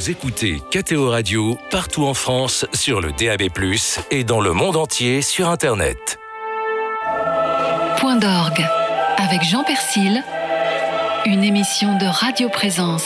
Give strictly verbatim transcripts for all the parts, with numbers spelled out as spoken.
Vous écoutez K T O Radio partout en France sur le D A B plus, et dans le monde entier sur Internet. Point d'orgue avec Jean Persil, une émission de Radio Présence.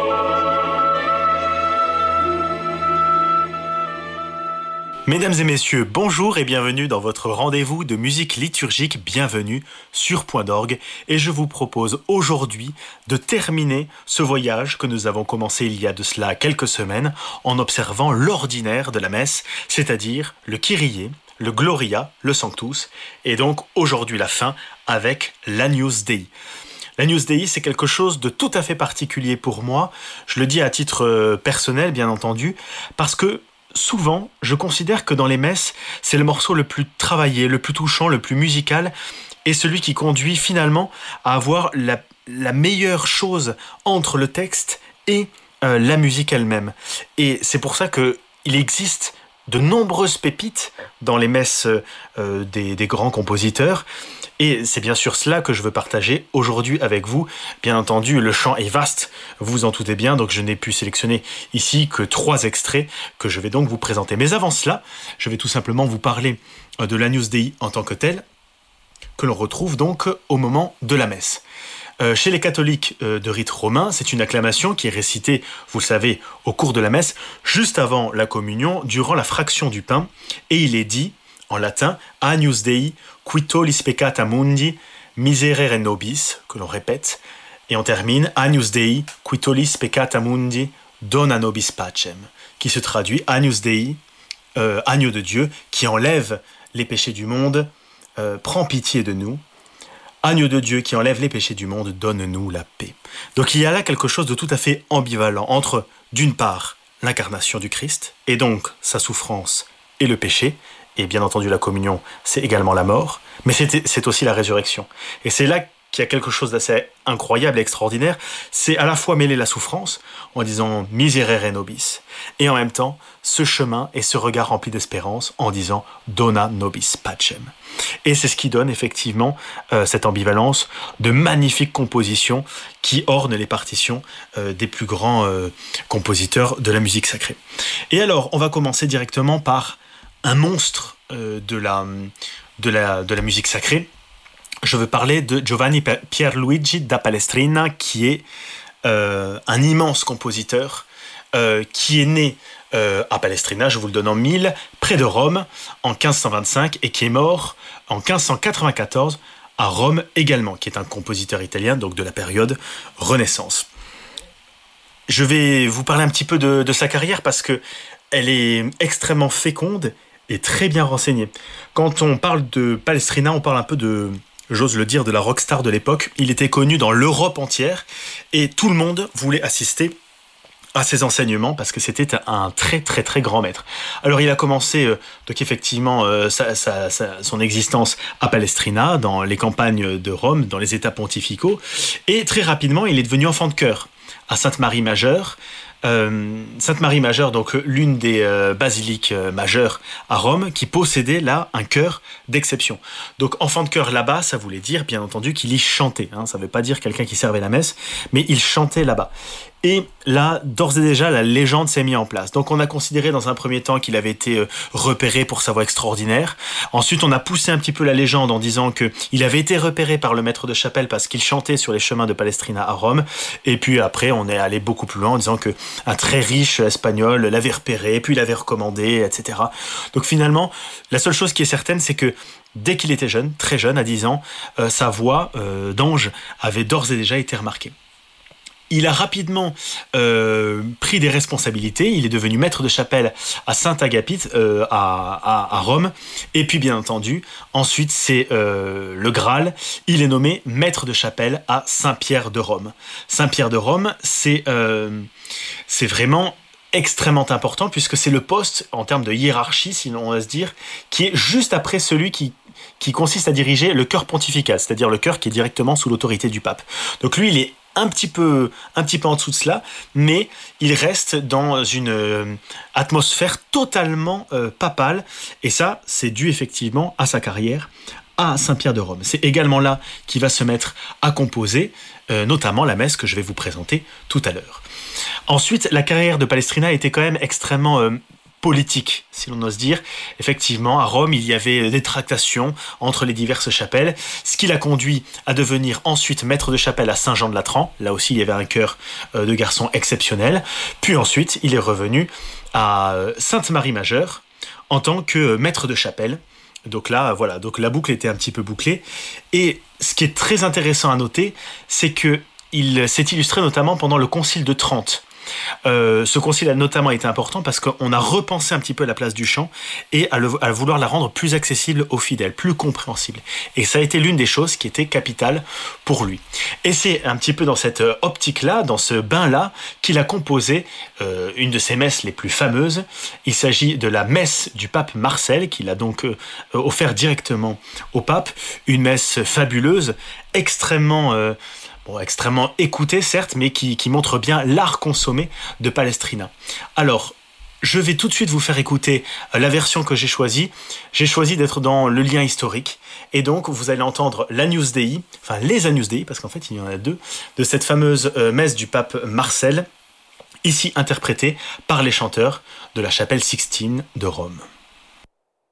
Mesdames et messieurs, bonjour et bienvenue dans votre rendez-vous de musique liturgique. Bienvenue sur Point d'orgue. Et je vous propose aujourd'hui de terminer ce voyage que nous avons commencé il y a de cela quelques semaines en observant l'ordinaire de la messe, c'est-à-dire le Kyrie, le Gloria, le Sanctus, et donc aujourd'hui la fin avec l'Agnus Dei. L'Agnus Dei, c'est quelque chose de tout à fait particulier pour moi. Je le dis à titre personnel, bien entendu, parce que souvent, je considère que dans les messes, c'est le morceau le plus travaillé, le plus touchant, le plus musical, et celui qui conduit finalement à avoir la, la meilleure chose entre le texte et euh, la musique elle-même. Et c'est pour ça qu'il existe de nombreuses pépites dans les messes euh, des, des grands compositeurs. Et c'est bien sûr cela que je veux partager aujourd'hui avec vous. Bien entendu, le chant est vaste, vous en doutez bien, donc je n'ai pu sélectionner ici que trois extraits que je vais donc vous présenter. Mais avant cela, je vais tout simplement vous parler de l'Agnus Dei en tant que tel, que l'on retrouve donc au moment de la messe. Euh, chez les catholiques euh, de rite romain, c'est une acclamation qui est récitée, vous le savez, au cours de la messe, juste avant la communion, durant la fraction du pain, et il est dit, en latin, Agnus Dei, qui tollis peccata mundi, miserere nobis, que l'on répète, et on termine, Agnus Dei, qui tollis peccata mundi, dona nobis pacem, qui se traduit, Agnus Dei, euh, agneau de Dieu, qui enlève les péchés du monde, euh, prend pitié de nous. Agneau de Dieu qui enlève les péchés du monde, donne-nous la paix. Donc il y a là quelque chose de tout à fait ambivalent entre, d'une part, l'incarnation du Christ, et donc sa souffrance et le péché, et bien entendu la communion, c'est également la mort, mais c'est, c'est aussi la résurrection. Et c'est là qu'il y a quelque chose d'assez incroyable et extraordinaire, c'est à la fois mêler la souffrance, en disant « miserere nobis », et en même temps, ce chemin et ce regard rempli d'espérance, en disant « dona nobis pacem ». Et c'est ce qui donne effectivement euh, cette ambivalence de magnifiques compositions qui ornent les partitions euh, des plus grands euh, compositeurs de la musique sacrée. Et alors, on va commencer directement par un monstre euh, de, la, de, la, de la musique sacrée. Je veux parler de Giovanni Pierluigi da Palestrina, qui est euh, un immense compositeur euh, qui est né euh, à Palestrina, je vous le donne en mille, près de Rome, en quinze cent vingt-cinq, et qui est mort en quinze cent quatre-vingt-quatorze à Rome également, qui est un compositeur italien, donc de la période Renaissance. Je vais vous parler un petit peu de, de sa carrière parce que elle est extrêmement féconde et très bien renseignée. Quand on parle de Palestrina, on parle un peu de, j'ose le dire, de la rockstar de l'époque. Il était connu dans l'Europe entière et tout le monde voulait assister à ses enseignements parce que c'était un très très très grand maître. Alors il a commencé euh, donc effectivement euh, sa, sa, sa, son existence à Palestrina, dans les campagnes de Rome, dans les états pontificaux, et très rapidement il est devenu enfant de chœur à Sainte-Marie-Majeure. Euh, Sainte-Marie-Majeure, donc l'une des euh, basiliques euh, majeures à Rome, qui possédait là un chœur d'exception. Donc enfant de chœur là-bas, ça voulait dire bien entendu qu'il y chantait, hein, ça ne veut pas dire quelqu'un qui servait la messe, mais il chantait là-bas. Et là, d'ores et déjà, la légende s'est mise en place. Donc on a considéré dans un premier temps qu'il avait été euh, repéré pour sa voix extraordinaire. Ensuite, on a poussé un petit peu la légende en disant qu'il avait été repéré par le maître de chapelle parce qu'il chantait sur les chemins de Palestrina à Rome. Et puis après, on est allé beaucoup plus loin en disant qu'un très riche espagnol l'avait repéré, puis l'avait recommandé, et cetera. Donc finalement, la seule chose qui est certaine, c'est que dès qu'il était jeune, très jeune, à dix ans, euh, sa voix euh, d'ange avait d'ores et déjà été remarquée. Il a rapidement euh, pris des responsabilités. Il est devenu maître de chapelle à Saint-Agapite, euh, à, à, à Rome. Et puis, bien entendu, ensuite, c'est euh, le Graal. Il est nommé maître de chapelle à Saint-Pierre de Rome. Saint-Pierre de Rome, c'est, euh, c'est vraiment extrêmement important puisque c'est le poste, en termes de hiérarchie, sinon on va se dire, qui est juste après celui qui qui consiste à diriger le chœur pontifical, c'est-à-dire le chœur qui est directement sous l'autorité du pape. Donc lui, il est un petit peu, un petit peu en dessous de cela, mais il reste dans une euh, atmosphère totalement euh, papale, et ça, c'est dû effectivement à sa carrière à Saint-Pierre de Rome. C'est également là qu'il va se mettre à composer, euh, notamment la messe que je vais vous présenter tout à l'heure. Ensuite, la carrière de Palestrina était quand même extrêmement euh, politique, si l'on ose dire. Effectivement, à Rome, il y avait des tractations entre les diverses chapelles, ce qui l'a conduit à devenir ensuite maître de chapelle à Saint-Jean-de-Latran. Là aussi, il y avait un chœur euh, de garçon exceptionnel. Puis ensuite, il est revenu à Sainte-Marie-Majeure en tant que maître de chapelle. Donc là, voilà, donc la boucle était un petit peu bouclée. Et ce qui est très intéressant à noter, c'est que il s'est illustré notamment pendant le Concile de Trente. Euh, ce concile a notamment été important parce qu'on a repensé un petit peu la place du chant et à, le, à vouloir la rendre plus accessible aux fidèles, plus compréhensible. Et ça a été l'une des choses qui était capitale pour lui. Et c'est un petit peu dans cette optique-là, dans ce bain-là, qu'il a composé euh, une de ses messes les plus fameuses. Il s'agit de la messe du pape Marcel, qu'il a donc euh, offert directement au pape. Une messe fabuleuse, extrêmement... Euh, Bon, extrêmement écouté, certes, mais qui, qui montre bien l'art consommé de Palestrina. Alors, je vais tout de suite vous faire écouter la version que j'ai choisie. J'ai choisi d'être dans le lien historique. Et donc, vous allez entendre l'Agnus Dei, enfin les Agnus Dei, parce qu'en fait, il y en a deux, de cette fameuse euh, messe du pape Marcel, ici interprétée par les chanteurs de la chapelle Sixtine de Rome.